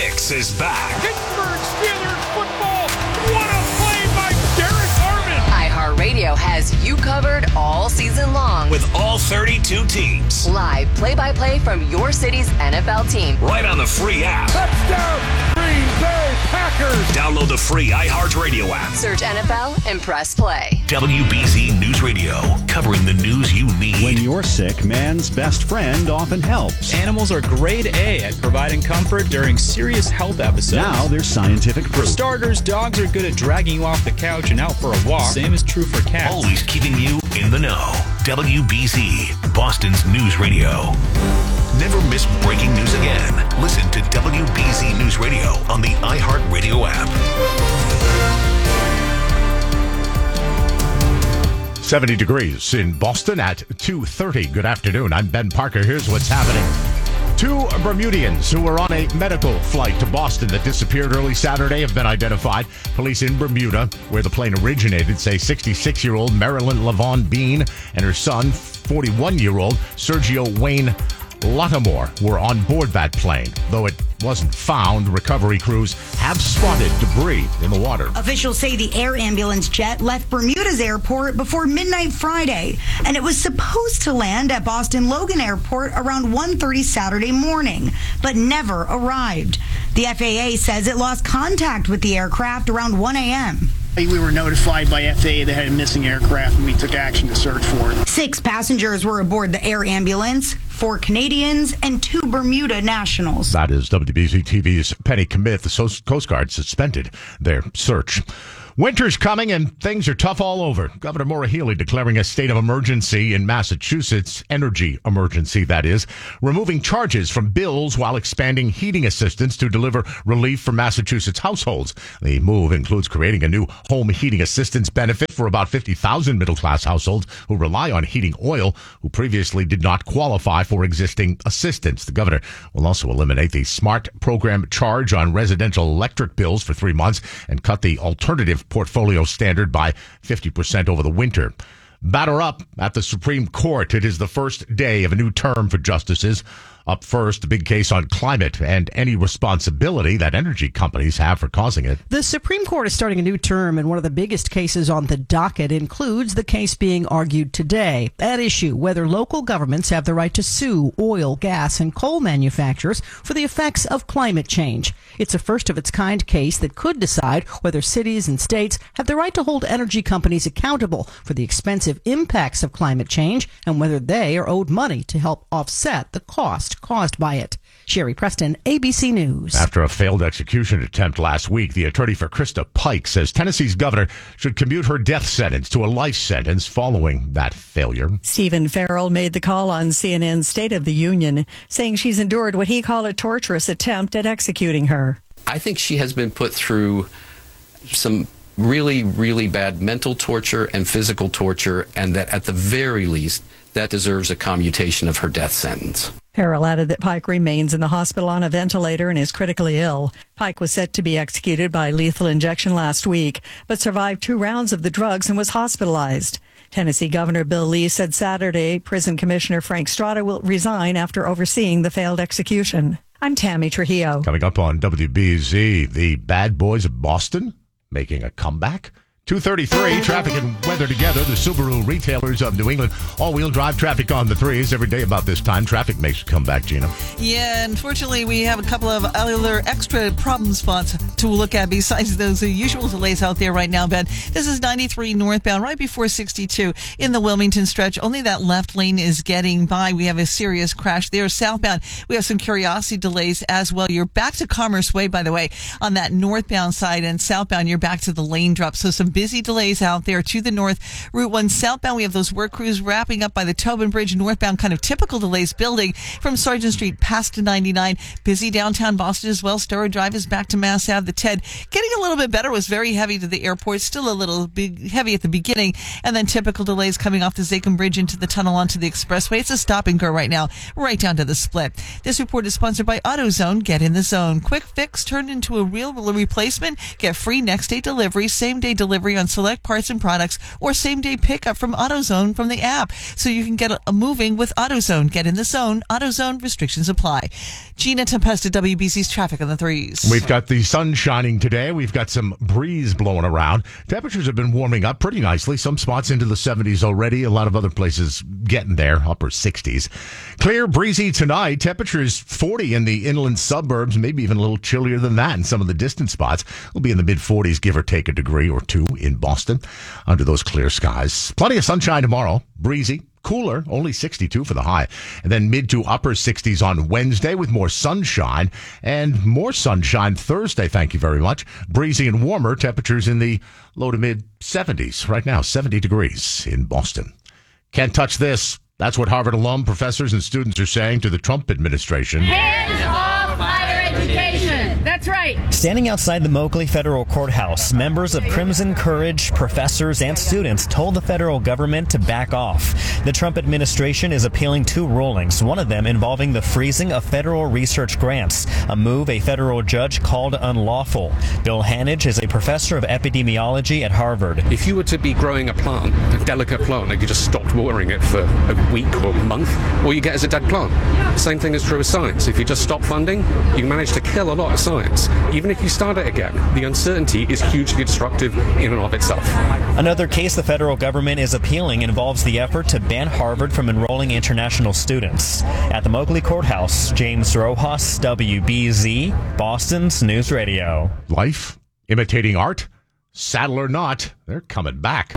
Fix is back. Pittsburgh Steelers football. What a play by Derek Armand. iHeartRadio has you covered all season long. With all 32 teams. Live play-by-play from your city's NFL team. Right on the free app. Touchdown, Green Bay Packers. Download the free iHeartRadio app. Search NFL and press play. WBZ News Radio, covering the news you need. When you're sick, man's best friend often helps. Animals are grade A at providing comfort during serious health episodes. Now there's scientific For proof. starters, dogs are good at dragging you off the couch and out for a walk. Same is true for cats. Always keeping you in the know. WBZ, Boston's News Radio. Never miss breaking news again. Listen to WBZ News Radio on the iHeartRadio app. 70 degrees in Boston at 2:30. Good afternoon. I'm Ben Parker. Here's what's happening. Two Bermudians who were on a medical flight to Boston that disappeared early Saturday have been identified. Police in Bermuda, where the plane originated, say 66-year-old Marilyn Lavon Bean and her son, 41-year-old Sergio Wayne Lattimore, were on board that plane. Though it wasn't found, recovery crews have spotted debris in the water. Officials say the air ambulance jet left Bermuda's airport before midnight Friday, and it was supposed to land at Boston Logan Airport around 1:30 Saturday morning, but never arrived. The FAA says it lost contact with the aircraft around 1 a.m. We were notified by FAA they had a missing aircraft, and we took action to search for it. 6 passengers were aboard the air ambulance, 4 Canadians, and 2 Bermuda nationals. That is WBZ TV's Penny Comith. The Coast Guard suspended their search. Winter's coming and things are tough all over. Governor Maura Healey declaring a state of emergency in Massachusetts, energy emergency, that is, removing charges from bills while expanding heating assistance to deliver relief for Massachusetts households. The move includes creating a new home heating assistance benefit for about 50,000 middle-class households who rely on heating oil, who previously did not qualify for existing assistance. The governor will also eliminate the SMART program charge on residential electric bills for 3 months and cut the alternative portfolio standard by 50% over the winter. Batter up at the Supreme Court. It is the first day of a new term for justices. Up first, the big case on climate and any responsibility that energy companies have for causing it. The Supreme Court is starting a new term, and one of the biggest cases on the docket includes the case being argued today. At issue, whether local governments have the right to sue oil, gas, and coal manufacturers for the effects of climate change. It's a first-of-its-kind case that could decide whether cities and states have the right to hold energy companies accountable for the expensive impacts of climate change and whether they are owed money to help offset the cost caused by it. Sherry Preston, ABC News. After a failed execution attempt last week, the attorney for Krista Pike says Tennessee's governor should commute her death sentence to a life sentence following that failure. Stephen Farrell made the call on CNN's State of the Union, saying she's endured what he called a torturous attempt at executing her. I think she has been put through some really, really bad mental torture and physical torture, and that at the very least, that deserves a commutation of her death sentence. Farrell added that Pike remains in the hospital on a ventilator and is critically ill. Pike was set to be executed by lethal injection last week, but survived 2 rounds of the drugs and was hospitalized. Tennessee Governor Bill Lee said Saturday Prison Commissioner Frank Strada will resign after overseeing the failed execution. I'm Tammy Trujillo. Coming up on WBZ, the Bad Boys of Boston making a comeback. 2:33, traffic and weather together. The Subaru retailers of New England. All-wheel drive traffic on the 3s every day about this time. Traffic makes a comeback, Gina. Yeah, unfortunately, we have a couple of other extra problem spots to look at besides those usual delays out there right now, Ben. This is 93 northbound, right before 62 in the Wilmington stretch. Only that left lane is getting by. We have a serious crash there. Southbound, we have some Curiosity delays as well. You're back to Commerce Way, by the way, on that northbound side, and southbound, you're back to the lane drop. So some busy delays out there to the north. Route 1 southbound, we have those work crews wrapping up by the Tobin Bridge. Northbound, kind of typical delays building from Sargent Street past to 99. Busy downtown Boston as well. Storrow Drive is back to Mass Ave. The TED getting a little bit better, was very heavy to the airport. Still a little heavy at the beginning. And then typical delays coming off the Zachem Bridge into the tunnel onto the expressway. It's a stop and go right now, right down to the split. This report is sponsored by AutoZone. Get in the zone. Quick fix turned into a real replacement. Get free next day delivery, same day delivery delivery on select parts and products or same-day pickup from AutoZone from the app. So you can get moving with AutoZone. Get in the zone. AutoZone, restrictions apply. Gina Tempesta, WBC's traffic on the 3s. We've got the sun shining today. We've got some breeze blowing around. Temperatures have been warming up pretty nicely. Some spots into the 70s already. A lot of other places getting there, upper 60s. Clear, breezy tonight. Temperatures 40 in the inland suburbs, maybe even a little chillier than that in some of the distant spots. We'll be in the mid-40s, give or take a degree or two in Boston under those clear skies. Plenty of sunshine tomorrow. Breezy. Cooler, only 62 for the high. And then mid to upper 60s on Wednesday with more sunshine. And more sunshine Thursday, thank you very much. Breezy and warmer, temperatures in the low to mid 70s. Right now, 70 degrees in Boston. Can't touch this. That's what Harvard alum, professors, and students are saying to the Trump administration. Hands off higher education. That's right. Standing outside the Moakley Federal Courthouse, members of Crimson Courage, professors, and students told the federal government to back off. The Trump administration is appealing two rulings, one of them involving the freezing of federal research grants, a move a federal judge called unlawful. Bill Hanage is a professor of epidemiology at Harvard. If you were to be growing a plant, a delicate plant, and you just stopped watering it for a week or a month, all you get is a dead plant. Same thing is true with science. If you just stop funding, you manage to kill a lot of science. Even if you start it again, the uncertainty is hugely destructive in and of itself. Another case the federal government is appealing involves the effort to ban Harvard from enrolling international students. At the Moakley Courthouse, James Rojas, WBZ, Boston's News Radio. Life imitating art? Saddle or not, they're coming back.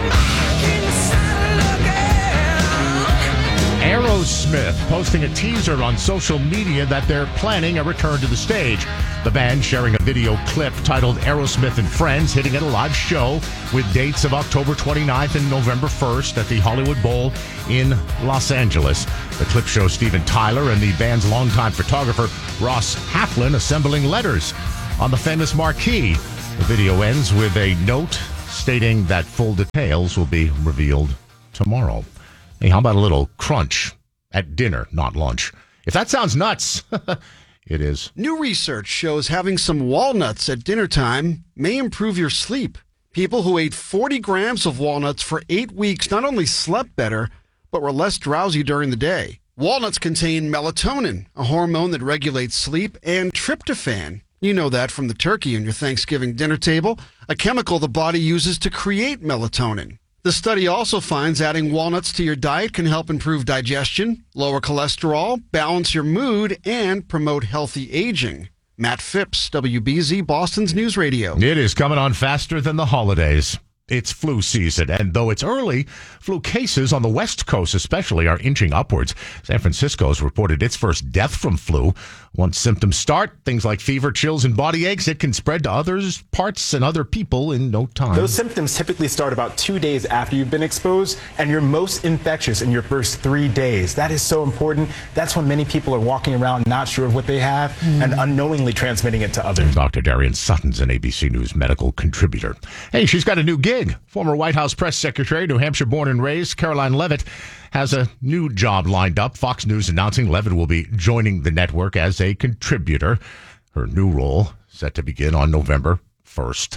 Aerosmith posting a teaser on social media that they're planning a return to the stage. The band sharing a video clip titled Aerosmith and Friends, hitting at a live show with dates of October 29th and November 1st at the Hollywood Bowl in Los Angeles. The clip shows Steven Tyler and the band's longtime photographer Ross Haflin assembling letters on the famous marquee. The video ends with a note stating that full details will be revealed tomorrow. Hey, how about a little crunch at dinner, not lunch? If that sounds nuts, it is. New research shows having some walnuts at dinner time may improve your sleep. People who ate 40 grams of walnuts for 8 weeks not only slept better, but were less drowsy during the day. Walnuts contain melatonin, a hormone that regulates sleep, and tryptophan. You know that from the turkey on your Thanksgiving dinner table, a chemical the body uses to create melatonin. The study also finds adding walnuts to your diet can help improve digestion, lower cholesterol, balance your mood, and promote healthy aging. Matt Phipps, WBZ, Boston's News Radio. It is coming on faster than the holidays. It's flu season, and though it's early, flu cases on the West Coast especially are inching upwards. San Francisco's reported its first death from flu. Once symptoms start, things like fever, chills, and body aches, it can spread to others, parts, and other people in no time. Those symptoms typically start about 2 days after you've been exposed, and you're most infectious in your first 3 days. That is so important. That's when many people are walking around not sure of what they have and unknowingly transmitting it to others. Dr. Darian Sutton's an ABC News medical contributor. Hey, she's got a new gig. Former White House press secretary, New Hampshire born and raised, Caroline Levitt, has a new job lined up. Fox News announcing Levitt will be joining the network as a contributor. Her new role set to begin on November 1st.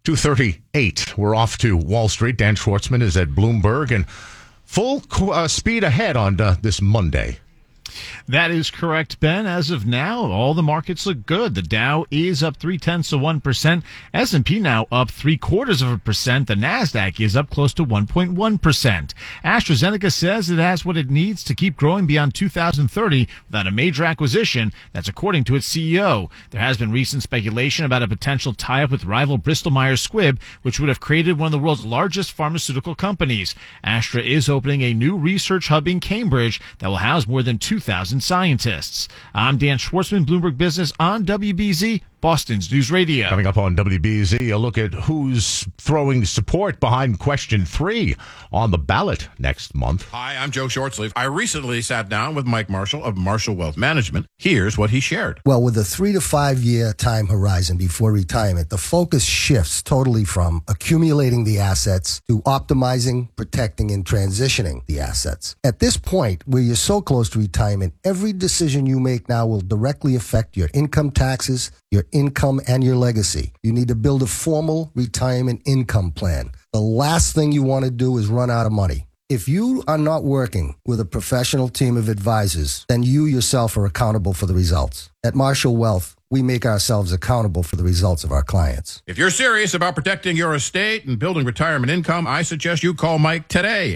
2:38. We're off to Wall Street. Dan Schwartzman is at Bloomberg and full speed ahead on this Monday. That is correct, Ben. As of now, all the markets look good. The Dow is up 0.3%. S&P now up 0.75%. The Nasdaq is up close to 1.1%. AstraZeneca says it has what it needs to keep growing beyond 2030 without a major acquisition. That's according to its CEO. There has been recent speculation about a potential tie-up with rival Bristol-Myers Squibb, which would have created one of the world's largest pharmaceutical companies. Astra is opening a new research hub in Cambridge that will house more than 2,000 scientists. I'm Dan Schwartzman, Bloomberg Business on WBZ, Boston's News Radio. Coming up on WBZ, a look at who's throwing support behind question 3 on the ballot next month. Hi, I'm Joe Shortsleeve. I recently sat down with Mike Marshall of Marshall Wealth Management. Here's what he shared. Well, with a 3 to 5 year time horizon before retirement, the focus shifts totally from accumulating the assets to optimizing, protecting, and transitioning the assets. At this point, where you're so close to retirement, every decision you make now will directly affect your income taxes, your income and your legacy. You need to build a formal retirement income plan. The last thing you want to do is run out of money. If you are not working with a professional team of advisors, then you yourself are accountable for the results. At Marshall Wealth, we make ourselves accountable for the results of our clients. If you're serious about protecting your estate and building retirement income, I suggest you call Mike today,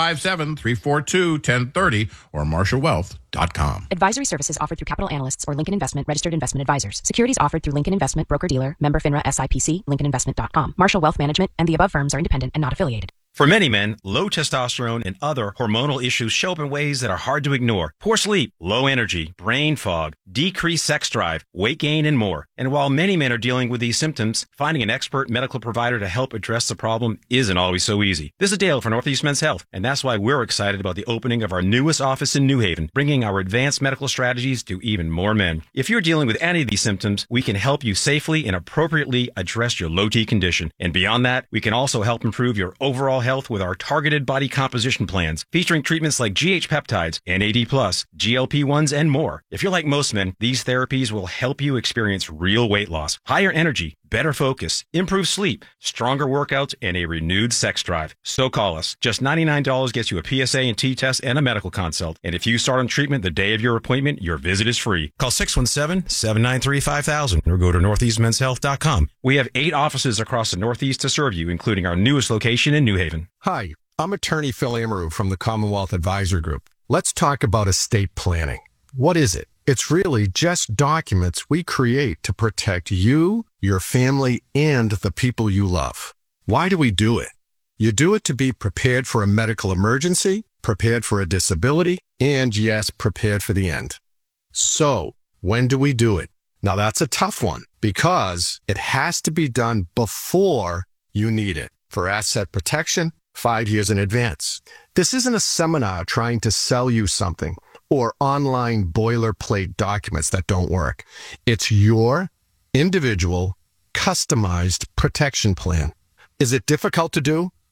857-342-1030 or MarshallWealth.com. Advisory services offered through Capital Analysts or Lincoln Investment Registered Investment Advisors. Securities offered through Lincoln Investment Broker-Dealer, member FINRA SIPC, LincolnInvestment.com. Marshall Wealth Management and the above firms are independent and not affiliated. For many men, low testosterone and other hormonal issues show up in ways that are hard to ignore. Poor sleep, low energy, brain fog, decreased sex drive, weight gain, and more. And while many men are dealing with these symptoms, finding an expert medical provider to help address the problem isn't always so easy. This is Dale for Northeast Men's Health, and that's why we're excited about the opening of our newest office in New Haven, bringing our advanced medical strategies to even more men. If you're dealing with any of these symptoms, we can help you safely and appropriately address your low T condition. And beyond that, we can also help improve your overall health with our targeted body composition plans, featuring treatments like GH peptides, NAD+, GLP-1s, and more. If you're like most men, these therapies will help you experience real weight loss, higher energy, better focus, improved sleep, stronger workouts, and a renewed sex drive. So call us. Just $99 gets you a PSA and T test and a medical consult. And if you start on treatment the day of your appointment, your visit is free. Call 617-793-5000 or go to northeastmenshealth.com. We have 8 offices across the Northeast to serve you, including our newest location in New Haven. Hi, I'm attorney Phil Amaru from the Commonwealth Advisor Group. Let's talk about estate planning. What is it? It's really just documents we create to protect you, your family, and the people you love. Why do we do it? You do it to be prepared for a medical emergency, prepared for a disability, and yes, prepared for the end. So, when do we do it? Now that's a tough one because it has to be done before you need it. For asset protection, 5 years in advance. This isn't a seminar trying to sell you something or online boilerplate documents that don't work. It's your individual, customized protection plan. Is it difficult to do?